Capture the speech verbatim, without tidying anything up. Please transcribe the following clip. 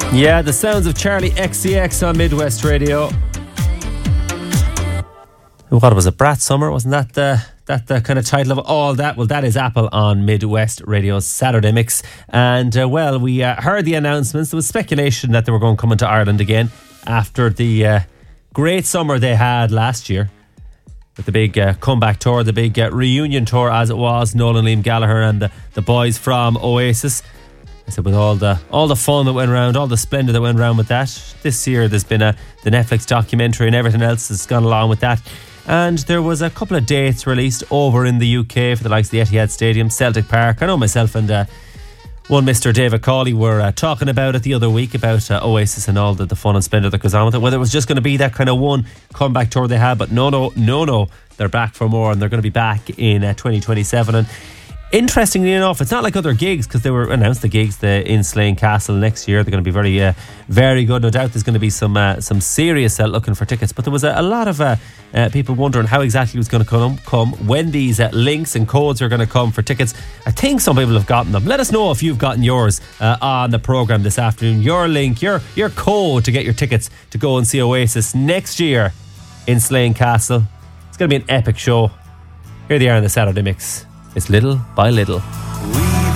Yeah, the sounds of Charlie X C X on Midwest Radio. What was it? Brat Summer? Wasn't that the that the kind of title of all that? Well, that is Apple on Midwest Radio's Saturday Mix. And uh, well, we uh, heard the announcements. There was speculation that they were going to come into Ireland again after the uh, great summer they had last year with the big uh, comeback tour, the big uh, reunion tour as it was. Nolan, Liam Gallagher and the, the boys from Oasis. I said with all the all the fun that went around, all the splendour that went around with that. This year there's been a the Netflix documentary and everything else that's gone along with that. And there was a couple of dates released over in the U K for the likes of the Etihad Stadium, Celtic Park. I know myself and uh, one Mister David Cawley were uh, talking about it the other week about uh, Oasis and all the, the fun and splendour that goes on with it. Whether it was just going to be that kind of one comeback tour they had, but no, no, no, no. They're back for more and they're going to be back in uh, twenty twenty-seven. And interestingly enough, it's not like other gigs because they were announced the gigs the, in Slane Castle next year. They're going to be very, uh, very good. No doubt there's going to be some uh, some serious uh, looking for tickets. But there was a, a lot of uh, uh, people wondering how exactly it was going to come, come when these uh, links and codes are going to come for tickets. I think some people have gotten them. Let us know if you've gotten yours uh, on the programme this afternoon. Your link, your your code to get your tickets to go and see Oasis next year in Slane Castle. It's going to be an epic show. Here they are in the Saturday Mix. It's Little by Little. We